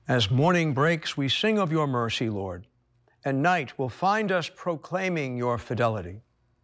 As morning breaks, we sing of your mercy, Lord, and night will find us proclaiming your fidelity.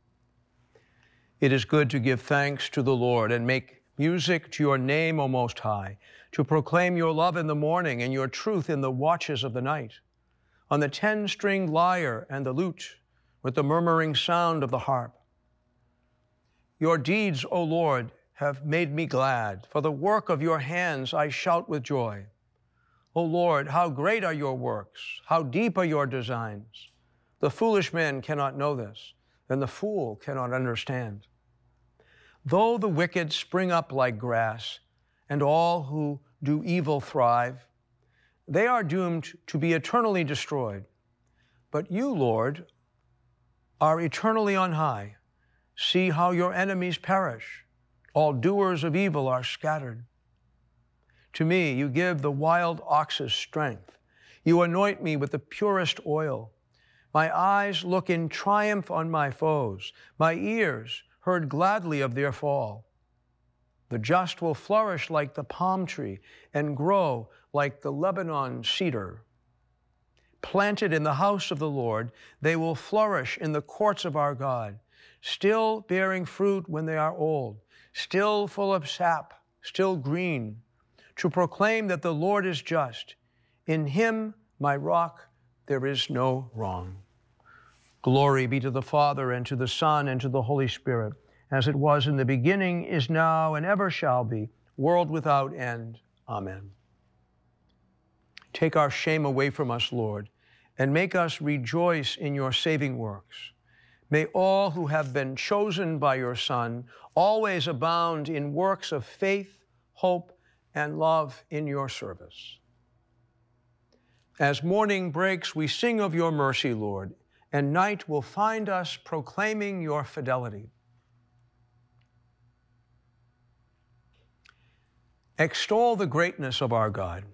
It is good to give thanks to the Lord and make music to your name, O Most High, to proclaim your love in the morning and your truth in the watches of the night. On the 10-stringed lyre and the lute, with the murmuring sound of the harp. Your deeds, O Lord, have made me glad. For the work of your hands I shout with joy. O Lord, how great are your works, how deep are your designs. The foolish man cannot know this, and the fool cannot understand. Though the wicked spring up like grass, and all who do evil thrive, they are doomed to be eternally destroyed. But you, Lord, are eternally on high. See how your enemies perish. All doers of evil are scattered. To me, you give the wild ox's strength. You anoint me with the purest oil. My eyes look in triumph on my foes. My ears heard gladly of their fall. The just will flourish like the palm tree and grow like the Lebanon cedar. Planted in the house of the Lord, they will flourish in the courts of our God, still bearing fruit when they are old, still full of sap, still green, to proclaim that the Lord is just. In him, my rock, there is no wrong. Glory be to the Father, and to the Son, and to the Holy Spirit, as it was in the beginning, is now, and ever shall be, world without end. Amen. Take our shame away from us, Lord, and make us rejoice in your saving works. May all who have been chosen by your Son always abound in works of faith, hope, and love in your service. As morning breaks, we sing of your mercy, Lord, and night will find us proclaiming your fidelity. Extol the greatness of our God.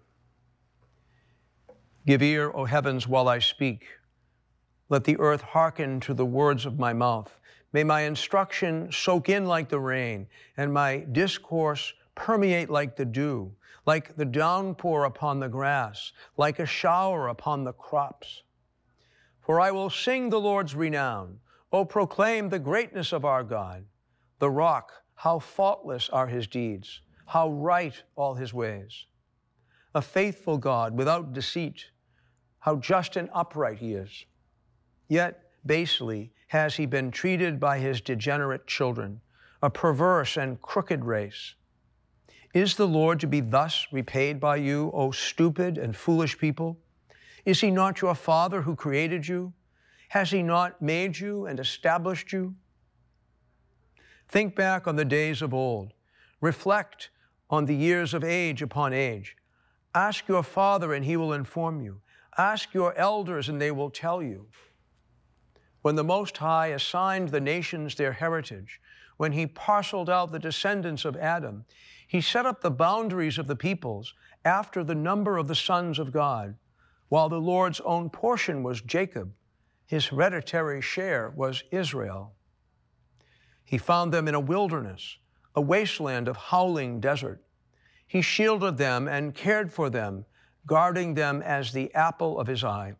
Give ear, O heavens, while I speak. Let the earth hearken to the words of my mouth. May my instruction soak in like the rain, and my discourse permeate like the dew, like the downpour upon the grass, like a shower upon the crops. For I will sing the Lord's renown. O proclaim the greatness of our God. The rock, how faultless are his deeds, how right all his ways. A faithful God without deceit, how just and upright he is. Yet basely has he been treated by his degenerate children, a perverse and crooked race. Is the Lord to be thus repaid by you, O stupid and foolish people? Is he not your Father who created you? Has he not made you and established you? Think back on the days of old. Reflect on the years of age upon age. Ask your father, and he will inform you. Ask your elders, and they will tell you. When the Most High assigned the nations their heritage, when he parceled out the descendants of Adam, he set up the boundaries of the peoples after the number of the sons of God. While the Lord's own portion was Jacob, his hereditary share was Israel. He found them in a wilderness, a wasteland of howling desert. He shielded them and cared for them, guarding them as the apple of his eye.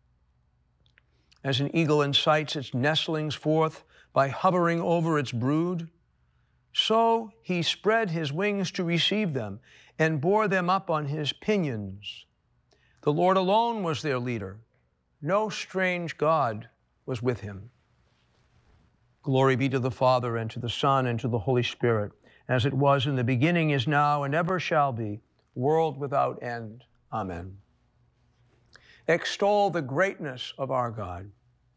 As an eagle incites its nestlings forth by hovering over its brood, so he spread his wings to receive them and bore them up on his pinions. The Lord alone was their leader. No strange god was with him. Glory be to the Father, and to the Son, and to the Holy Spirit, as it was in the beginning, is now, and ever shall be, world without end. Amen. Extol the greatness of our God.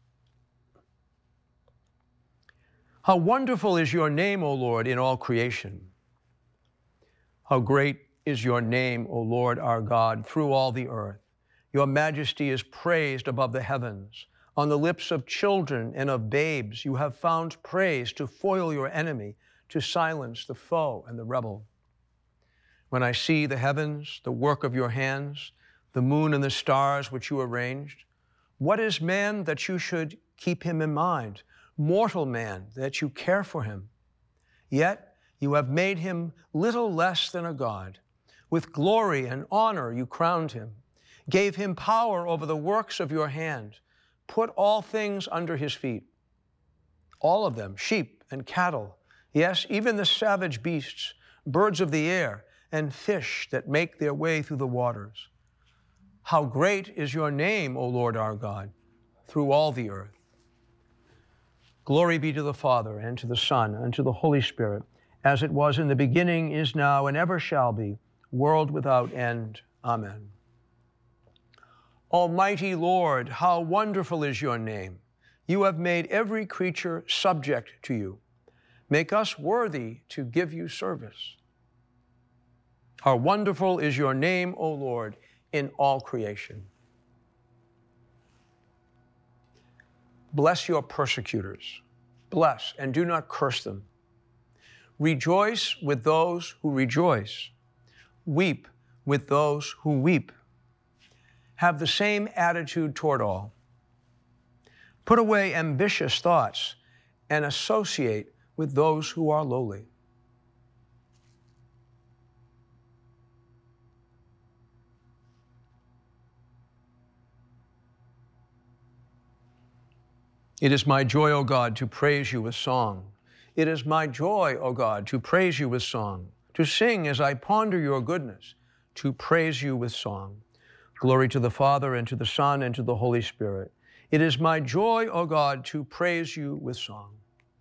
How wonderful is your name, O Lord, in all creation. How great is your name, O Lord our God, through all the earth. Your majesty is praised above the heavens. On the lips of children and of babes you have found praise to foil your enemy, to silence the foe and the rebel. When I see the heavens, the work of your hands, the moon and the stars which you arranged, what is man that you should keep him in mind? Mortal man, that you care for him. Yet you have made him little less than a god. With glory and honor you crowned him. gave him power over the works of your hand, put all things under his feet, all of them, sheep and cattle, yes, even the savage beasts, birds of the air, and fish that make their way through the waters. How great is your name, O Lord our God, through all the earth. Glory be to the Father, and to the Son, and to the Holy Spirit, as it was in the beginning, is now, and ever shall be, world without end. Amen. Almighty Lord, how wonderful is your name. You have made every creature subject to you. Make us worthy to give you service. How wonderful is your name, O Lord, in all creation. Bless your persecutors. Bless and do not curse them. Rejoice with those who rejoice. Weep with those who weep. Have the same attitude toward all. Put away ambitious thoughts and associate with those who are lowly. It is my joy, O God, to praise you with song. It is my joy, O God, to praise you with song, to sing as I ponder your goodness, to praise you with song. Glory to the Father, and to the Son, and to the Holy Spirit. It is my joy, O God, to praise you with song.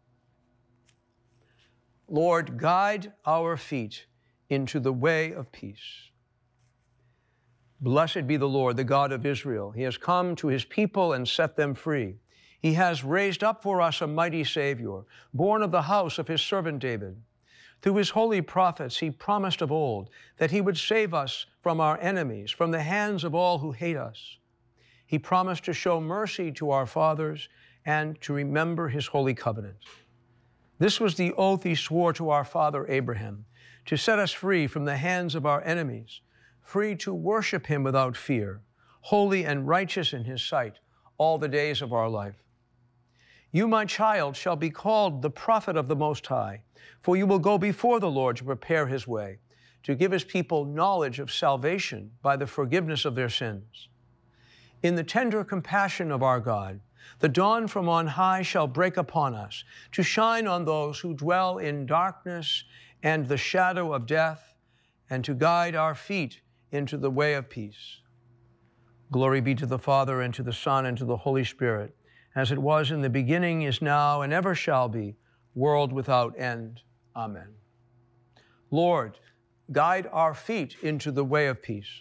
Lord, guide our feet into the way of peace. Blessed be the Lord, the God of Israel. He has come to his people and set them free. He has raised up for us a mighty Savior, born of the house of his servant David. Through his holy prophets, he promised of old that he would save us from our enemies, from the hands of all who hate us. He promised to show mercy to our fathers and to remember his holy covenant. This was the oath he swore to our father Abraham, to set us free from the hands of our enemies, free to worship him without fear, holy and righteous in his sight all the days of our life. You, my child, shall be called the prophet of the Most High, for you will go before the Lord to prepare his way, to give his people knowledge of salvation by the forgiveness of their sins. In the tender compassion of our God, the dawn from on high shall break upon us, to shine on those who dwell in darkness and the shadow of death, and to guide our feet into the way of peace. Glory be to the Father, and to the Son, and to the Holy Spirit, as it was in the beginning, is now, and ever shall be, world without end. Amen. Lord, guide our feet into the way of peace.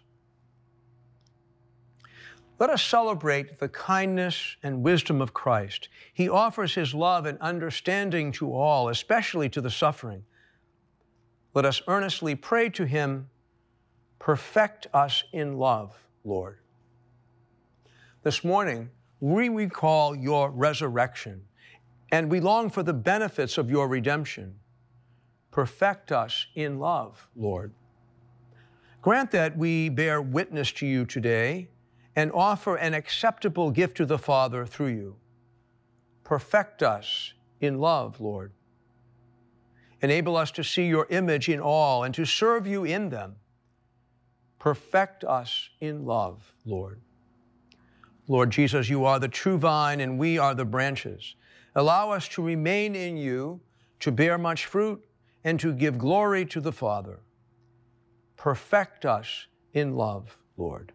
Let us celebrate the kindness and wisdom of Christ. He offers his love and understanding to all, especially to the suffering. Let us earnestly pray to him, perfect us in love, Lord. This morning, we recall your resurrection, and we long for the benefits of your redemption. Perfect us in love, Lord. Grant that we bear witness to you today and offer an acceptable gift to the Father through you. Perfect us in love, Lord. Enable us to see your image in all and to serve you in them. Perfect us in love, Lord. Lord Jesus, you are the true vine and we are the branches. Allow us to remain in you, to bear much fruit, and to give glory to the Father. Perfect us in love, Lord.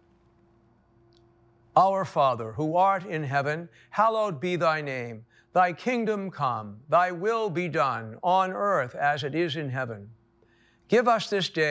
Our Father, who art in heaven, hallowed be thy name. Thy kingdom come, thy will be done, on earth as it is in heaven. Give us this day